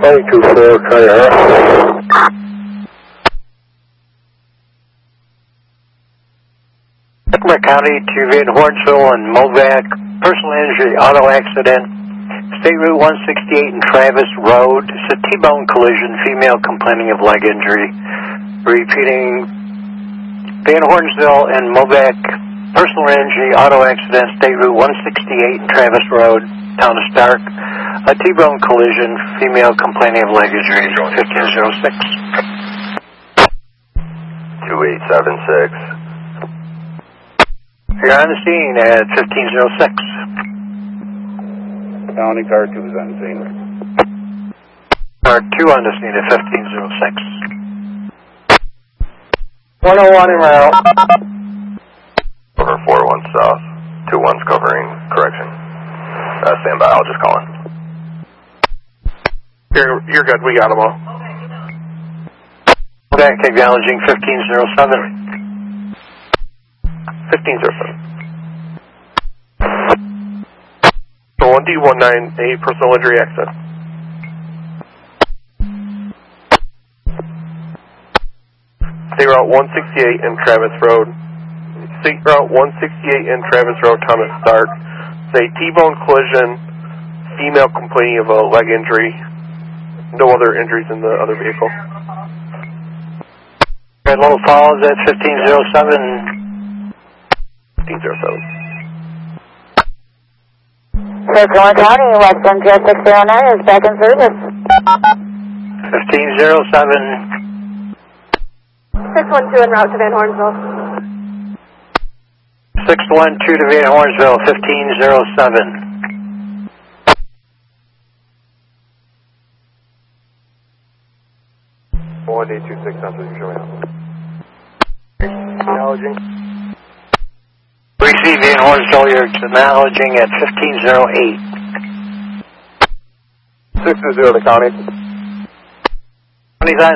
924, Kayara. Tacoma County to Van Hornsville and Movac, personal injury, auto accident, State Route 168 and Travis Road. It's a T-bone collision, female complaining of leg injury. Repeating, Van Hornsville and Movac, personal injury, auto accident, State Route 168 and Travis Road, town of Stark. A T-bone collision, female complaining of leg injury, 1506. 2876. You're on the scene at 1506. County car 2 is on scene. Car 2 on the scene at 1506. 101 en route. Over 41 south. 21's covering correction. Stand by, I'll just call in. You're good, we got them all. Back acknowledging 1507. 1507. So 1D19, a personal injury accident. State Route 168 and Travis Road. State Route 168 and Travis Road, town of Stark. It's a T-bone collision, female complaining of a leg injury. No other injuries in the other vehicle. Red Low Falls at 1507. 1507. Tacoma County, Western Jet 609 is back in service. 1507. 612 en route to Van Hornsville. 612 to Van Hornsville, 1507. One D26 something showing up. Acknowledging. Receive Van Hornsville, you're acknowledging at 1508. 620 to county. County's on